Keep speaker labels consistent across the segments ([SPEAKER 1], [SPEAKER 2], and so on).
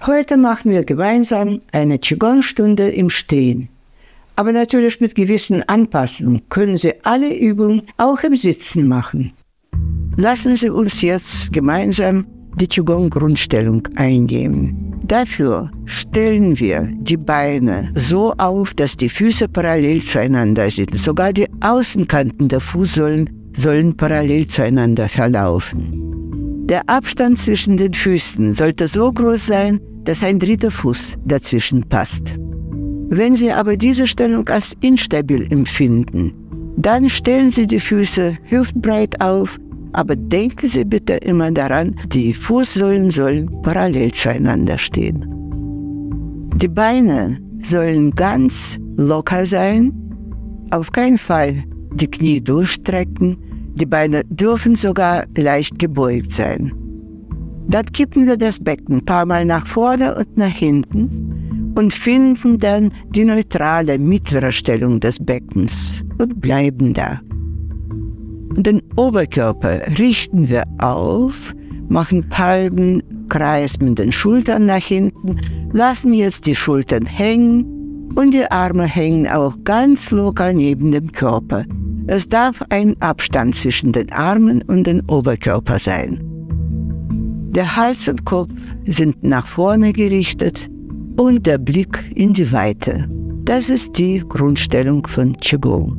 [SPEAKER 1] Heute machen wir gemeinsam eine Qigong-Stunde im Stehen. Aber natürlich mit gewissen Anpassungen können Sie alle Übungen auch im Sitzen machen. Lassen Sie uns jetzt gemeinsam die Qigong-Grundstellung einnehmen. Dafür stellen wir die Beine so auf, dass die Füße parallel zueinander sind. Sogar die Außenkanten der Fußsohlen sollen parallel zueinander verlaufen. Der Abstand zwischen den Füßen sollte so groß sein, dass ein dritter Fuß dazwischen passt. Wenn Sie aber diese Stellung als instabil empfinden, dann stellen Sie die Füße hüftbreit auf, aber denken Sie bitte immer daran, die Fußsohlen sollen parallel zueinander stehen. Die Beine sollen ganz locker sein, auf keinen Fall die Knie durchstrecken, die Beine dürfen sogar leicht gebeugt sein. Dann kippen wir das Becken ein paar Mal nach vorne und nach hinten und finden dann die neutrale mittlere Stellung des Beckens und bleiben da. Den Oberkörper richten wir auf, machen einen halben Kreis mit den Schultern nach hinten, lassen jetzt die Schultern hängen und die Arme hängen auch ganz locker neben dem Körper. Es darf ein Abstand zwischen den Armen und dem Oberkörper sein. Der Hals und Kopf sind nach vorne gerichtet und der Blick in die Weite. Das ist die Grundstellung von Qigong.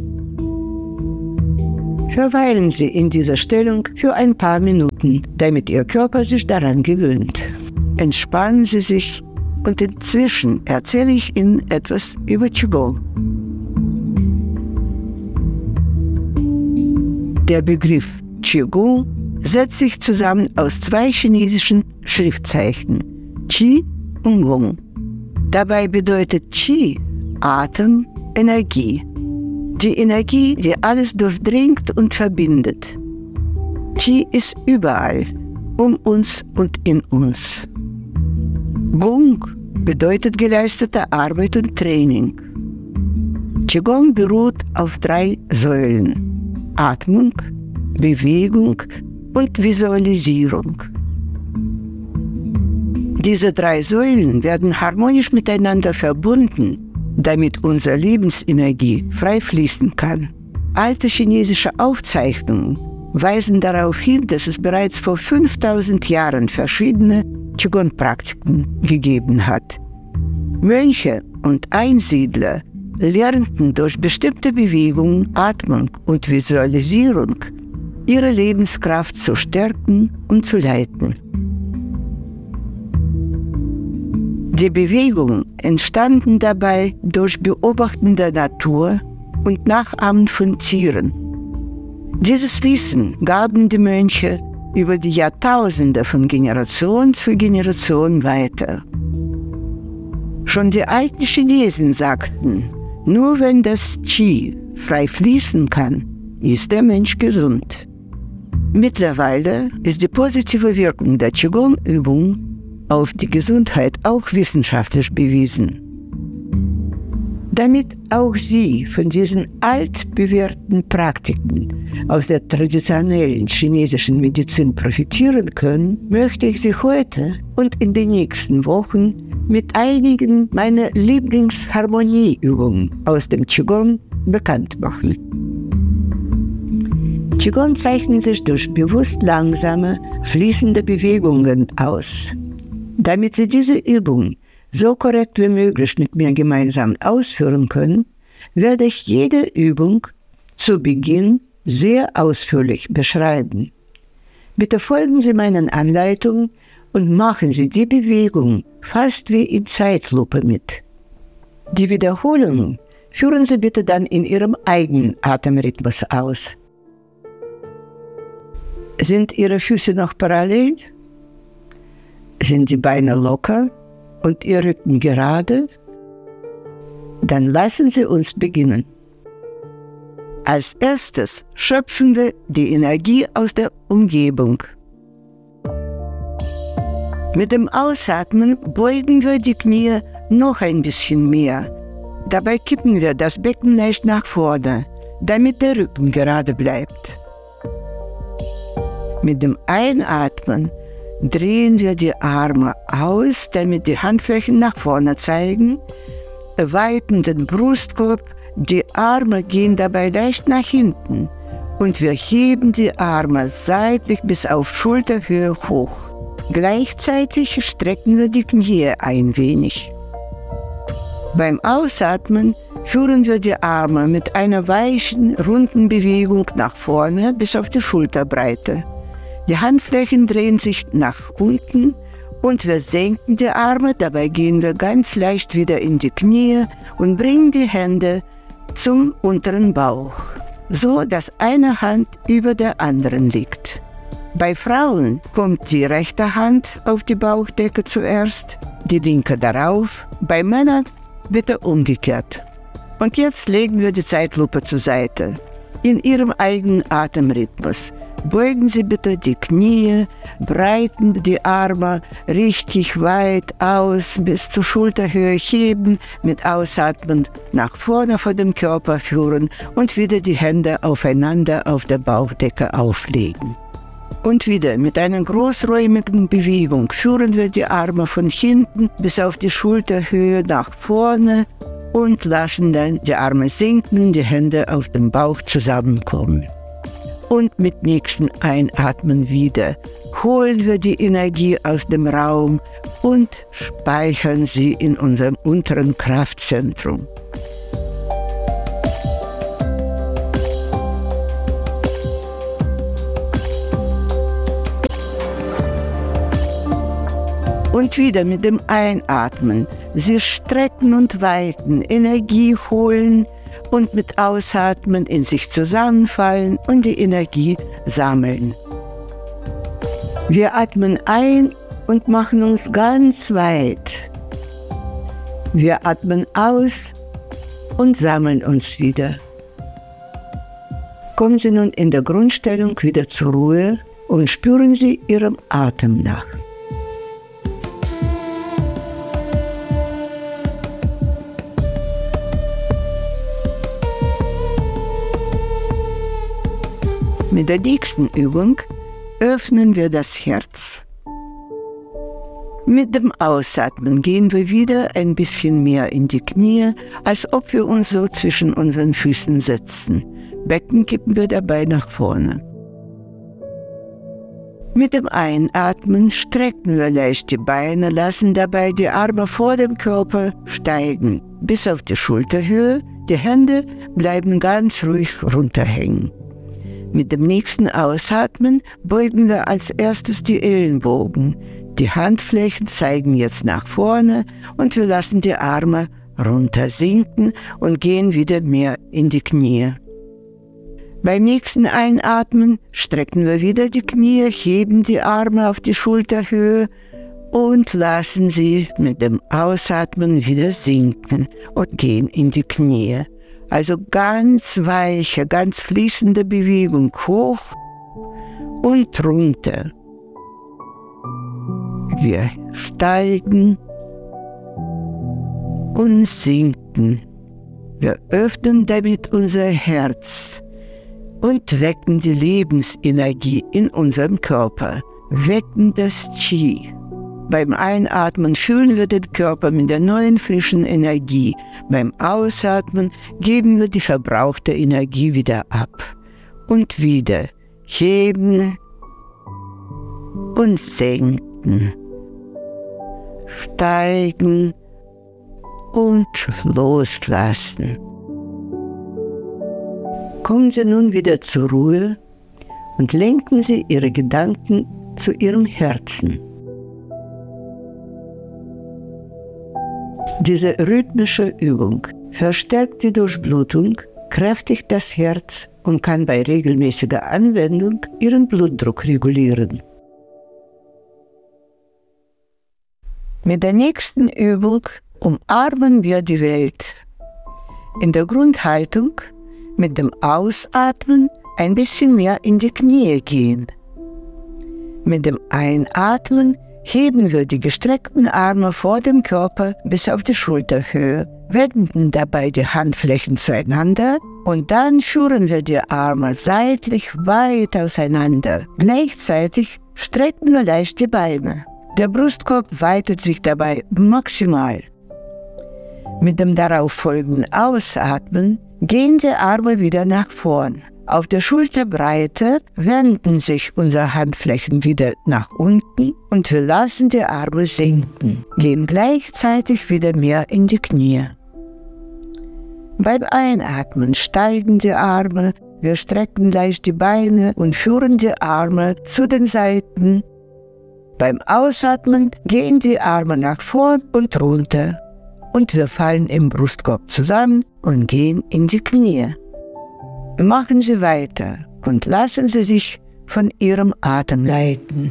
[SPEAKER 1] Verweilen Sie in dieser Stellung für ein paar Minuten, damit Ihr Körper sich daran gewöhnt. Entspannen Sie sich und inzwischen erzähle ich Ihnen etwas über Qigong. Der Begriff Qigong setzt sich zusammen aus zwei chinesischen Schriftzeichen, Qi und Gong. Dabei bedeutet Qi Atem, Energie. Die Energie, die alles durchdringt und verbindet. Qi ist überall, um uns und in uns. Gong bedeutet geleistete Arbeit und Training. Qigong beruht auf 3 Säulen: Atmung, Bewegung und Visualisierung. Diese 3 Säulen werden harmonisch miteinander verbunden, damit unsere Lebensenergie frei fließen kann. Alte chinesische Aufzeichnungen weisen darauf hin, dass es bereits vor 5000 Jahren verschiedene Qigong-Praktiken gegeben hat. Mönche und Einsiedler lernten durch bestimmte Bewegungen, Atmung und Visualisierung ihre Lebenskraft zu stärken und zu leiten. Die Bewegungen entstanden dabei durch Beobachten der Natur und Nachahmen von Tieren. Dieses Wissen gaben die Mönche über die Jahrtausende von Generation zu Generation weiter. Schon die alten Chinesen sagten, nur wenn das Qi frei fließen kann, ist der Mensch gesund. Mittlerweile ist die positive Wirkung der Qigong-Übung auf die Gesundheit auch wissenschaftlich bewiesen. Damit auch Sie von diesen altbewährten Praktiken aus der traditionellen chinesischen Medizin profitieren können, möchte ich Sie heute und in den nächsten Wochen mit einigen meiner Lieblingsharmonieübungen aus dem Qigong bekannt machen. Qigong zeichnet sich durch bewusst langsame, fließende Bewegungen aus. Damit Sie diese Übung so korrekt wie möglich mit mir gemeinsam ausführen können, werde ich jede Übung zu Beginn sehr ausführlich beschreiben. Bitte folgen Sie meinen Anleitungen und machen Sie die Bewegung fast wie in Zeitlupe mit. Die Wiederholungen führen Sie bitte dann in Ihrem eigenen Atemrhythmus aus. Sind Ihre Füße noch parallel? Sind die Beine locker und Ihr Rücken gerade? Dann lassen Sie uns beginnen. Als erstes schöpfen wir die Energie aus der Umgebung. Mit dem Ausatmen beugen wir die Knie noch ein bisschen mehr. Dabei kippen wir das Becken leicht nach vorne, damit der Rücken gerade bleibt. Mit dem Einatmen drehen wir die Arme aus, damit die Handflächen nach vorne zeigen, weiten den Brustkorb, die Arme gehen dabei leicht nach hinten und wir heben die Arme seitlich bis auf Schulterhöhe hoch. Gleichzeitig strecken wir die Knie ein wenig. Beim Ausatmen führen wir die Arme mit einer weichen, runden Bewegung nach vorne bis auf die Schulterbreite. Die Handflächen drehen sich nach unten und wir senken die Arme, dabei gehen wir ganz leicht wieder in die Knie und bringen die Hände zum unteren Bauch, so dass eine Hand über der anderen liegt. Bei Frauen kommt die rechte Hand auf die Bauchdecke zuerst, die linke darauf, bei Männern bitte umgekehrt. Und jetzt legen wir die Zeitlupe zur Seite. In Ihrem eigenen Atemrhythmus beugen Sie bitte die Knie, breiten die Arme richtig weit aus bis zur Schulterhöhe heben, mit Ausatmen nach vorne vor dem Körper führen und wieder die Hände aufeinander auf der Bauchdecke auflegen. Und wieder mit einer großräumigen Bewegung führen wir die Arme von hinten bis auf die Schulterhöhe nach vorne und lassen dann die Arme sinken, die Hände auf dem Bauch zusammenkommen. Und mit nächsten Einatmen wieder holen wir die Energie aus dem Raum und speichern sie in unserem unteren Kraftzentrum. Und wieder mit dem Einatmen, Sie strecken und weiten, Energie holen und mit Ausatmen in sich zusammenfallen und die Energie sammeln. Wir atmen ein und machen uns ganz weit. Wir atmen aus und sammeln uns wieder. Kommen Sie nun in der Grundstellung wieder zur Ruhe und spüren Sie Ihrem Atem nach. Mit der nächsten Übung öffnen wir das Herz. Mit dem Ausatmen gehen wir wieder ein bisschen mehr in die Knie, als ob wir uns so zwischen unseren Füßen setzen. Becken kippen wir dabei nach vorne. Mit dem Einatmen strecken wir leicht die Beine, lassen dabei die Arme vor dem Körper steigen, bis auf die Schulterhöhe. Die Hände bleiben ganz ruhig runterhängen. Mit dem nächsten Ausatmen beugen wir als erstes die Ellenbogen. Die Handflächen zeigen jetzt nach vorne und wir lassen die Arme runter sinken und gehen wieder mehr in die Knie. Beim nächsten Einatmen strecken wir wieder die Knie, heben die Arme auf die Schulterhöhe und lassen sie mit dem Ausatmen wieder sinken und gehen in die Knie. Also ganz weiche, ganz fließende Bewegung hoch und runter. Wir steigen und sinken. Wir öffnen damit unser Herz und wecken die Lebensenergie in unserem Körper, wecken das Qi. Beim Einatmen füllen wir den Körper mit der neuen, frischen Energie. Beim Ausatmen geben wir die verbrauchte Energie wieder ab. Und wieder heben und senken, steigen und loslassen. Kommen Sie nun wieder zur Ruhe und lenken Sie Ihre Gedanken zu Ihrem Herzen. Diese rhythmische Übung verstärkt die Durchblutung, kräftigt das Herz und kann bei regelmäßiger Anwendung Ihren Blutdruck regulieren. Mit der nächsten Übung umarmen wir die Welt. In der Grundhaltung mit dem Ausatmen ein bisschen mehr in die Knie gehen. Mit dem Einatmen heben wir die gestreckten Arme vor dem Körper bis auf die Schulterhöhe, wenden dabei die Handflächen zueinander und dann führen wir die Arme seitlich weit auseinander. Gleichzeitig strecken wir leicht die Beine. Der Brustkorb weitet sich dabei maximal. Mit dem darauf folgenden Ausatmen gehen die Arme wieder nach vorn. Auf der Schulterbreite wenden sich unsere Handflächen wieder nach unten und wir lassen die Arme sinken, gehen gleichzeitig wieder mehr in die Knie. Beim Einatmen steigen die Arme, wir strecken leicht die Beine und führen die Arme zu den Seiten. Beim Ausatmen gehen die Arme nach vorn und runter und wir fallen im Brustkorb zusammen und gehen in die Knie. Machen Sie weiter und lassen Sie sich von Ihrem Atem leiten.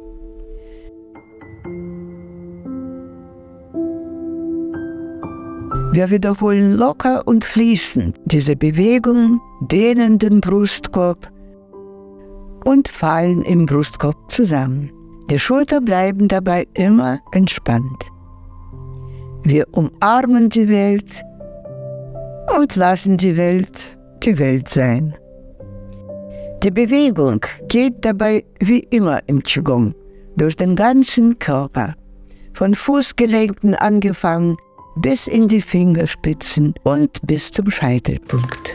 [SPEAKER 1] Wir wiederholen locker und fließend diese Bewegung, dehnen den Brustkorb und fallen im Brustkorb zusammen. Die Schultern bleiben dabei immer entspannt. Wir umarmen die Welt und lassen die Welt sein. Die Bewegung geht dabei wie immer im Qigong durch den ganzen Körper, von Fußgelenken angefangen bis in die Fingerspitzen und bis zum Scheitelpunkt.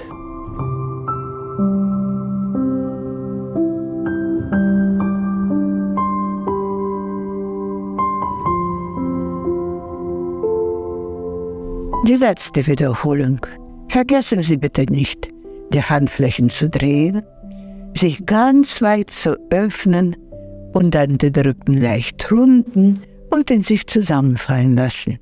[SPEAKER 1] Die letzte Wiederholung. Vergessen Sie bitte nicht, die Handflächen zu drehen, sich ganz weit zu öffnen und dann den Rücken leicht runden und in sich zusammenfallen lassen.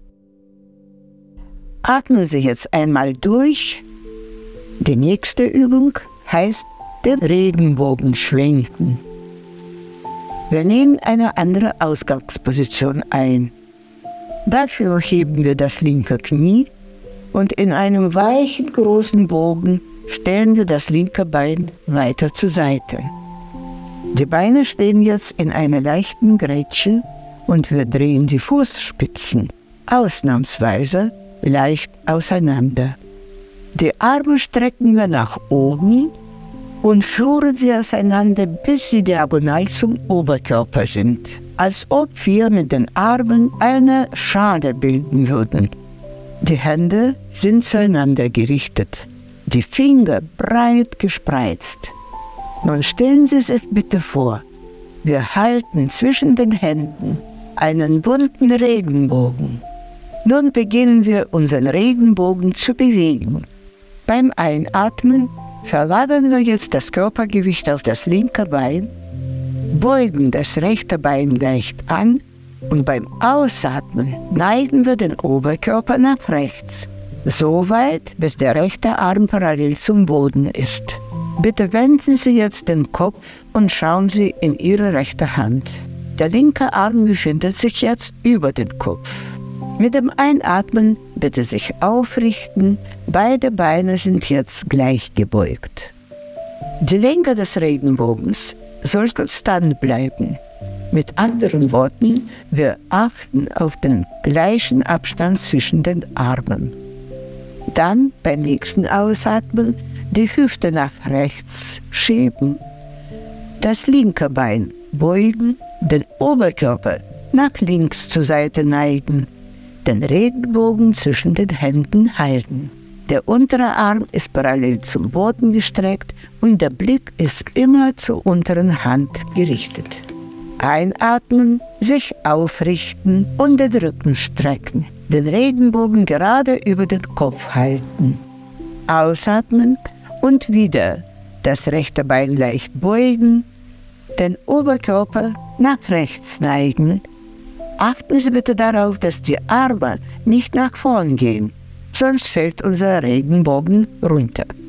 [SPEAKER 1] Atmen Sie jetzt einmal durch. Die nächste Übung heißt den Regenbogen schwenken. Wir nehmen eine andere Ausgangsposition ein. Dafür heben wir das linke Knie und in einem weichen, großen Bogen stellen wir das linke Bein weiter zur Seite. Die Beine stehen jetzt in einer leichten Grätsche und wir drehen die Fußspitzen ausnahmsweise leicht auseinander. Die Arme strecken wir nach oben und führen sie auseinander, bis sie diagonal zum Oberkörper sind, als ob wir mit den Armen eine Schale bilden würden. Die Hände sind zueinander gerichtet, die Finger breit gespreizt. Nun stellen Sie sich bitte vor, wir halten zwischen den Händen einen bunten Regenbogen. Nun beginnen wir unseren Regenbogen zu bewegen. Beim Einatmen verlagern wir jetzt das Körpergewicht auf das linke Bein, beugen das rechte Bein leicht an und beim Ausatmen neigen wir den Oberkörper nach rechts, so weit, bis der rechte Arm parallel zum Boden ist. Bitte wenden Sie jetzt den Kopf und schauen Sie in Ihre rechte Hand. Der linke Arm befindet sich jetzt über den Kopf. Mit dem Einatmen bitte sich aufrichten, beide Beine sind jetzt gleich gebeugt. Die Länge des Regenbogens soll konstant bleiben. Mit anderen Worten, wir achten auf den gleichen Abstand zwischen den Armen. Dann beim nächsten Ausatmen die Hüfte nach rechts schieben, das linke Bein beugen, den Oberkörper nach links zur Seite neigen, den Regenbogen zwischen den Händen halten. Der untere Arm ist parallel zum Boden gestreckt und der Blick ist immer zur unteren Hand gerichtet. Einatmen, sich aufrichten und den Rücken strecken. Den Regenbogen gerade über den Kopf halten. Ausatmen und wieder das rechte Bein leicht beugen, den Oberkörper nach rechts neigen. Achten Sie bitte darauf, dass die Arme nicht nach vorn gehen, sonst fällt unser Regenbogen runter.